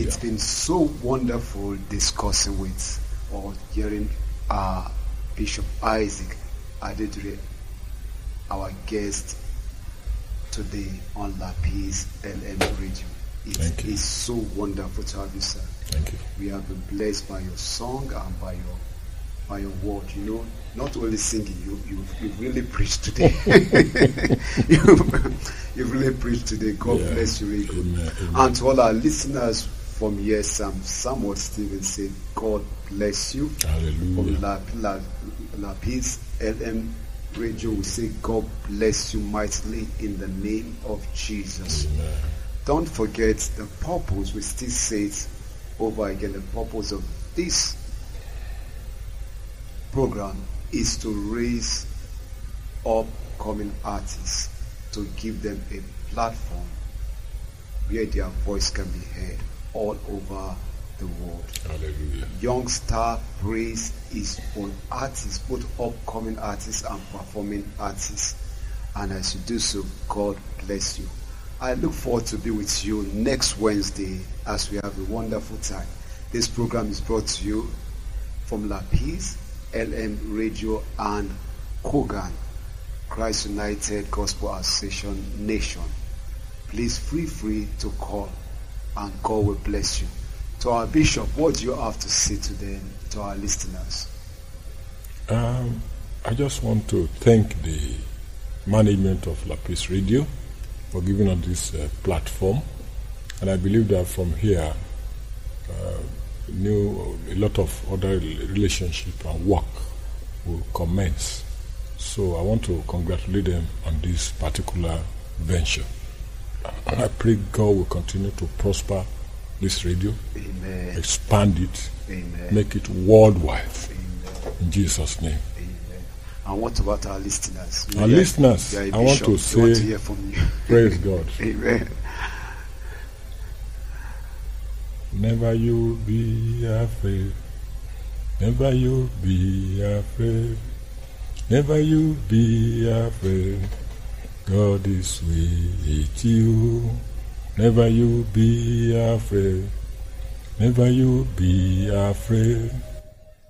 It's been so wonderful discussing with or hearing Bishop Isaac Adedire, our guest today on La Peace LM Radio. It is so wonderful to have you, sir. Thank you. We have been blessed by your song and by your word. You know, not only singing, you've really preached today. You've really preached today. God bless you, really good. Amen. And to all our listeners from here, Samuel Stevens said, God bless you. Hallelujah. From La Peace LM Radio, we say, God bless you mightily in the name of Jesus. Amen. Don't forget the purpose, we still say it over again, the purpose of this program is to raise upcoming artists, to give them a platform where their voice can be heard all over the world. Hallelujah. Young Star Praise is for artists, both upcoming artists and performing artists. And as you do so, God bless you. I look forward to be with you next Wednesday as we have a wonderful time. This program is brought to you from La Peace LM Radio and Kogan, Christ United Gospel Association Nation. Please feel free to call and God will bless you. To our bishop, what do you have to say to them, to our listeners? I just want to thank the management of La Peace Radio for giving us this platform, and I believe that from here a lot of other relationship and work will commence. So I want to congratulate them on this particular venture. And I pray God will continue to prosper this radio, Amen. Expand it, Amen. Make it worldwide. Amen. In Jesus' name. Amen. And what about our listeners? Our listeners, I want to say, want to hear from you. Praise God. Amen. Never you be afraid. Never you be afraid. Never you be afraid. God is with you. Never you be afraid. Never you be afraid.